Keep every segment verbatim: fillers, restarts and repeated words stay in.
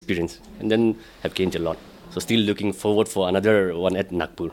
experience and then have gained a lot. So still looking forward for another one at Nagpur.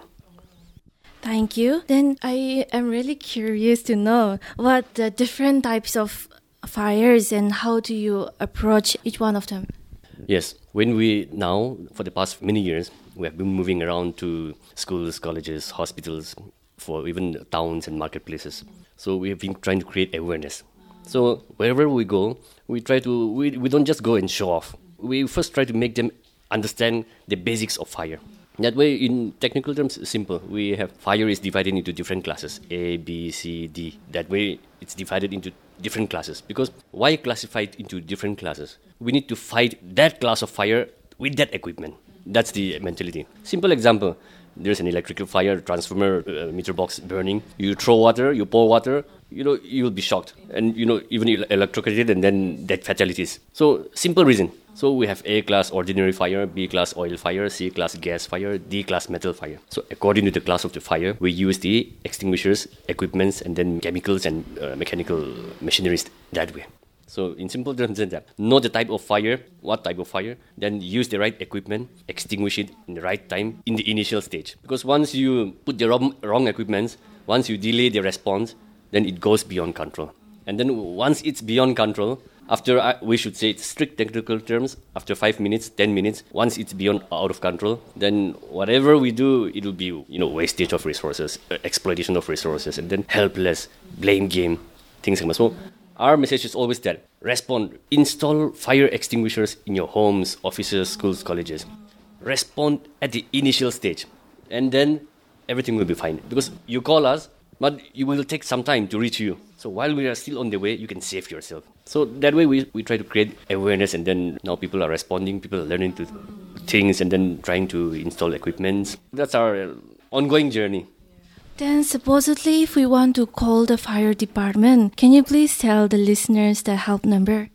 Thank you. Then I am really curious to know what the different types of fires and how do you approach each one of them? Yes, when we now, for the past many years, we have been moving around to schools, colleges, hospitals, for even towns and marketplaces. So we have been trying to create awareness. So wherever we go, we try to, we, we don't just go and show off. We first try to make them understand the basics of fire. That way, in technical terms, it's simple. We have fire is divided into different classes, A, B, C, D. That way, it's divided into different classes. Because why classify it into different classes? We need to fight that class of fire with that equipment. That's the mentality. Simple example. There's an electrical fire, transformer, uh, meter box burning. You throw water, you pour water, you know, you'll be shocked. And, you know, even electrocuted and then death fatalities. So, simple reason. So, we have A class ordinary fire, B class oil fire, C class gas fire, D class metal fire. So, according to the class of the fire, we use the extinguishers, equipments, and then chemicals and uh, mechanical machineries that way. So, in simple terms, know the type of fire, what type of fire, then use the right equipment, extinguish it in the right time in the initial stage. Because once you put the wrong, wrong equipment, once you delay the response, then it goes beyond control. And then once it's beyond control, after, uh, we should say it's strict technical terms, after five minutes, ten minutes, once it's beyond out of control, then whatever we do, it will be, you know, wastage of resources, uh, exploitation of resources, and then helpless, blame game, things like that. So, our message is always that respond, install fire extinguishers in your homes, offices, schools, colleges. Respond at the initial stage, and then everything will be fine. Because you call us, but it will take some time to reach you. So while we are still on the way, you can save yourself. So that way we, we try to create awareness, and then now people are responding, people are learning to things, and then trying to install equipments. That's our ongoing journey. Then supposedly if we want to call the fire department, can you please tell the listeners the help number?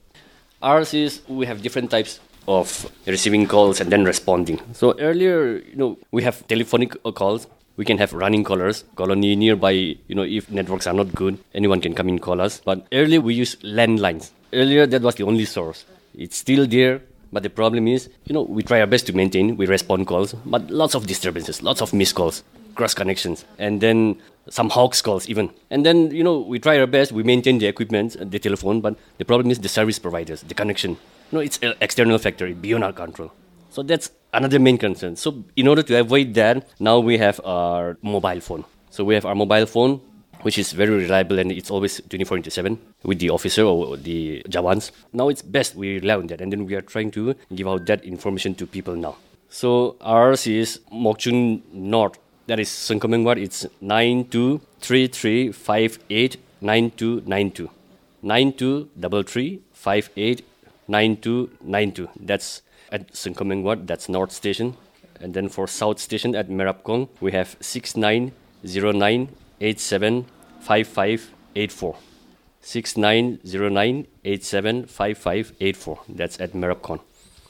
Ours is, we have different types of receiving calls and then responding. So earlier, you know, we have telephonic calls. We can have running callers, colony nearby, you know, if networks are not good, anyone can come and call us. But earlier we used landlines. Earlier that was the only source. It's still there, but the problem is, you know, we try our best to maintain, we respond calls, but lots of disturbances, lots of missed calls, cross connections, and then some hawks calls even. And then, you know, we try our best, we maintain the equipment, the telephone, but the problem is the service providers, the connection. You know, it's an external factor, beyond our control. So that's another main concern. So in order to avoid that, now we have our mobile phone. So we have our mobile phone, which is very reliable, and it's always twenty-four into seven with the officer or the Jawans. Now it's best we rely on that, and then we are trying to give out that information to people now. So ours is Mokchung North. That is Sengkemeng Ward. It's nine two three three five eight nine two nine two. nine two three three five eight nine two nine two. That's at Sengkemeng Ward, that's North Station. And then for South Station at Merapkong, we have six nine zero nine eight seven five five eight four. six nine zero nine eight seven five five eight four. That's at Merapkong.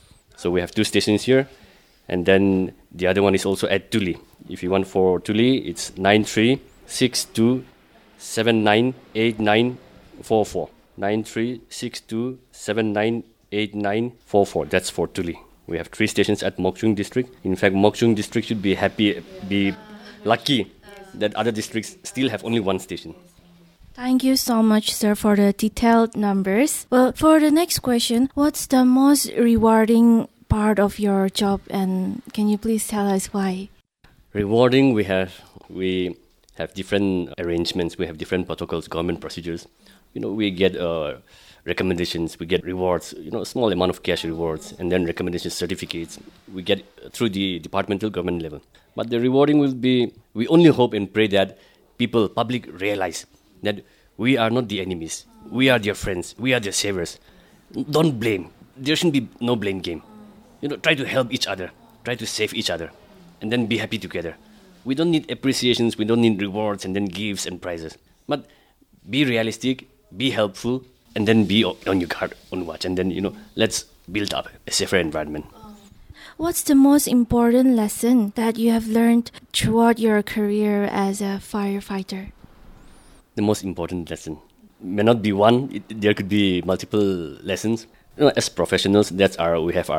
So we have two stations here. And then the other one is also at Tuli. If you want for Tuli, it's nine three six two seven nine eight nine four four. nine three six two seven nine eight nine four four. That's for Tuli. We have three stations at Mokchung district. In fact, Mokchung district should be happy, be lucky that other districts still have only one station. Thank you so much, sir, for the detailed numbers. Well, for the next question, what's the most rewarding part of your job, and can you please tell us why? Rewarding, we have we have different arrangements. We have different protocols, government procedures. You know, we get uh, recommendations, we get rewards, you know, a small amount of cash rewards, and then recommendation certificates. We get through the departmental government level. But the rewarding will be, we only hope and pray that people, public realize that we are not the enemies. We are their friends. We are their saviors. Don't blame. There shouldn't be no blame game. You know, try to help each other. Try to save each other. And then be happy together. We don't need appreciations. We don't need rewards and then gifts and prizes. But be realistic, be helpful, and then be on your guard, on watch. And then, you know, let's build up a safer environment. What's the most important lesson that you have learned throughout your career as a firefighter? The most important lesson may not be one. It, there could be multiple lessons. You know, as professionals, that's our we have our